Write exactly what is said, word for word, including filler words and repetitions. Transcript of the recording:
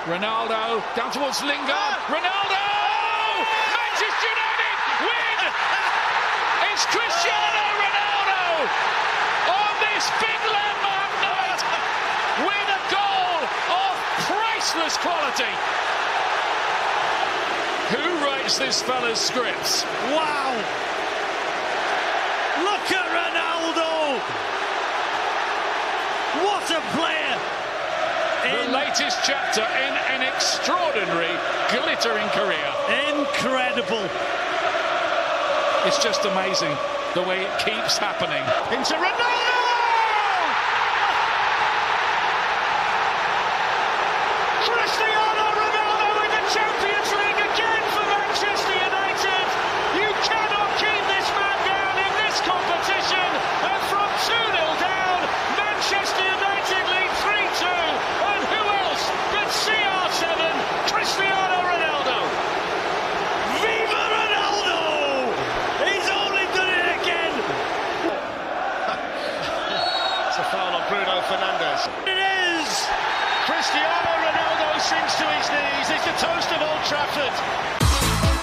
Ronaldo down towards Lingard. Ronaldo! Manchester United win! It's Cristiano Ronaldo on this big landmark night with a goal of priceless quality. Who writes this fella's scripts? Wow! Look at Ronaldo! What a player! The latest chapter in an extraordinary, glittering career. Incredible. It's just amazing the way it keeps happening. Into Ronaldo! Cristiano Ronaldo in the Champions League again for Manchester United. You cannot keep this man down in this competition. And from two nil down, Manchester United lead three two. And who else but C R seven, Cristiano Ronaldo? Viva Ronaldo! He's only done it again. It's a foul on Bruno Fernandes. It is! Cristiano Ronaldo sinks to his knees. It's the toast of Old Trafford.